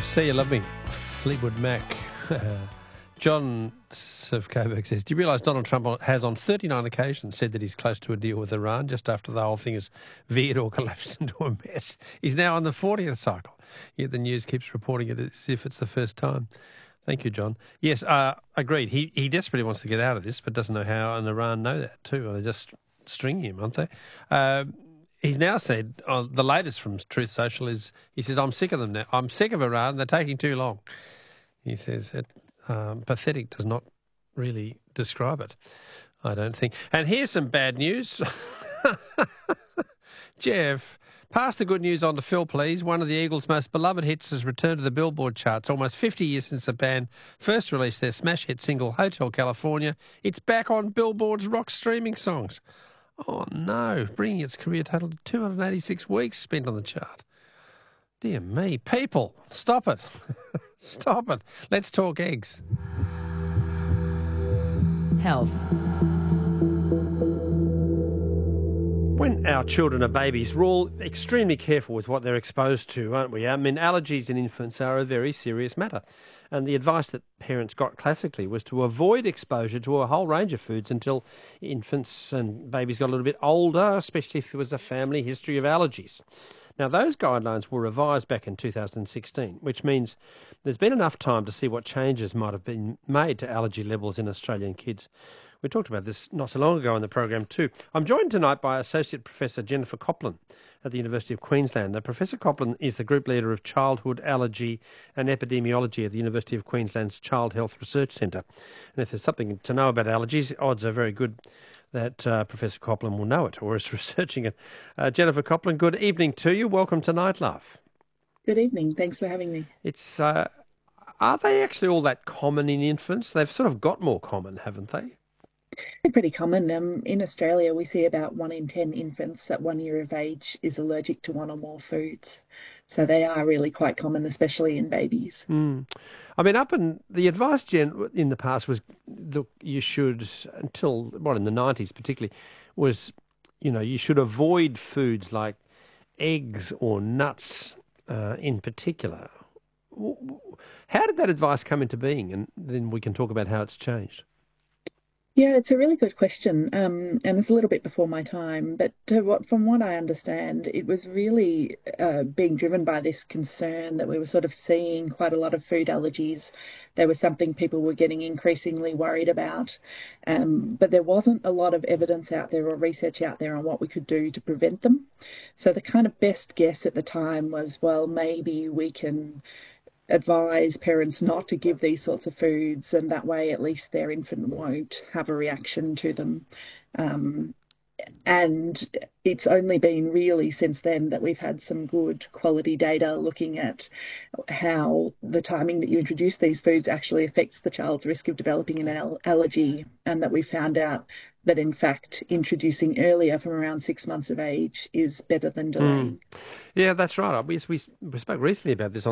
Say You Love Me, Fleetwood Mac. John of Coburg says, do you realise Donald Trump has on 39 occasions said that he's close to a deal with Iran just after the whole thing has veered or collapsed into a mess? He's now on the 40th cycle, yet the news keeps reporting it as if it's the first time. Thank you, John. Yes, agreed. He desperately wants to get out of this, but doesn't know how, and Iran know that too. They're just stringing him, aren't they? He's now said, the latest from Truth Social is, he says, I'm sick of them now. I'm sick of Iran. They're taking too long. He says that pathetic does not really describe it, I don't think. And here's some bad news. Jeff, pass the good news on to Phil, please. One of the Eagles' most beloved hits has returned to the Billboard charts almost 50 years since the band first released their smash hit single, Hotel California. It's back on Billboard's rock streaming songs. Oh, no, bringing its career total to 286 weeks spent on the chart. Dear me. People, stop it. Stop it. Let's talk eggs. Health. When our children are babies, we're all extremely careful with what they're exposed to, aren't we? I mean, allergies in infants are a very serious matter. And the advice that parents got classically was to avoid exposure to a whole range of foods until infants and babies got a little bit older, especially if there was a family history of allergies. Now, those guidelines were revised back in 2016, which means there's been enough time to see what changes might have been made to allergy levels in Australian kids. We talked about this not so long ago on the program too. I'm joined tonight by Associate Professor Jennifer Copland at the University of Queensland. Now, Professor Copland is the Group Leader of Childhood Allergy and Epidemiology at the University of Queensland's Child Health Research Centre. And if there's something to know about allergies, odds are very good that Professor Copland will know it or is researching it. Jennifer Copland, good evening to you. Welcome to Night Love. Good evening. Thanks for having me. It's are they actually all that common in infants? They've sort of got more common, haven't they? They're pretty common. In Australia, we see about 1 in 10 infants at 1 year of age is allergic to one or more foods. So they are really quite common, especially in babies. I mean, the advice, Jen, in the past was, look, you should, until, in the 90s particularly, was, you should avoid foods like eggs or nuts in particular. How did that advice come into being? And then we can talk about how it's changed. Yeah, it's a really good question, and it's a little bit before my time, but from what I understand, it was really being driven by this concern that we were sort of seeing quite a lot of food allergies. There was something people were getting increasingly worried about, but there wasn't a lot of evidence out there or research out there on what we could do to prevent them. So the kind of best guess at the time was, well, maybe we can advise parents not to give these sorts of foods, and that way at least their infant won't have a reaction to them. And it's only been really since then that we've had some good quality data looking at how the timing that you introduce these foods actually affects the child's risk of developing an allergy, and that we found out that in fact introducing earlier from around 6 months of age is better than delaying. Yeah, that's right. We spoke recently about this on